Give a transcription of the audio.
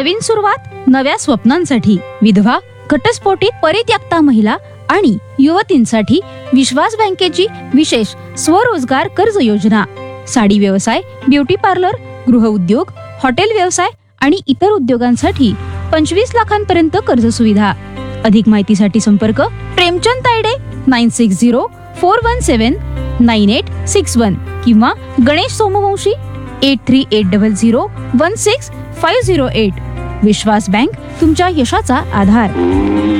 नवीन सुरुवात, नव्या स्वप्नांसाठी. विधवा, घटस्फोटित, परित्यक्ता महिला आणि युवतींसाठी विश्वास बँकेची विशेष स्वरोजगार कर्ज योजना. साडी व्यवसाय, ब्युटी पार्लर, गृहउद्योग, हॉटेल व्यवसाय आणि इतर उद्योगांसाठी 25 लाखांपर्यंत कर्ज सुविधा. अधिक माहितीसाठी संपर्क प्रेमचंद तायडे 9604179861 किंवा गणेश सोमवंशी 8380016508. विश्वास बँक, तुमच्या यशाचा आधार.